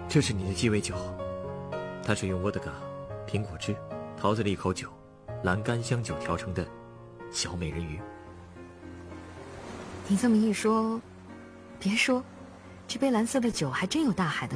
这是你的鸡尾酒，它是用沃德嘎、苹果汁、桃子利口酒、蓝干香酒调成的小美人鱼。 你这么一说，别说，这杯蓝色的酒还真有大海的